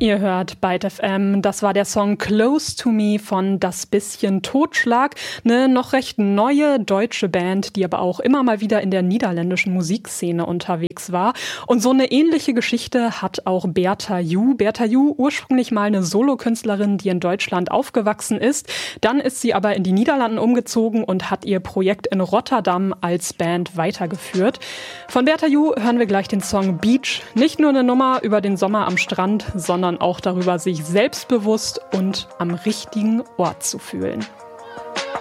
Ihr hört Byte FM, das war der Song Close to Me von Das bisschen Totschlag, eine noch recht neue deutsche Band, die aber auch immer mal wieder in der niederländischen Musikszene unterwegs war. Und so eine ähnliche Geschichte hat auch Bertha Ju. Bertha Ju, ursprünglich mal eine Solokünstlerin, die in Deutschland aufgewachsen ist. Dann ist sie aber in die Niederlanden umgezogen und hat ihr Projekt in Rotterdam als Band weitergeführt. Von Bertha Ju hören wir gleich den Song Beach. Nicht nur eine Nummer über den Sommer am Strand, sondern auch darüber, sich selbstbewusst und am richtigen Ort zu fühlen.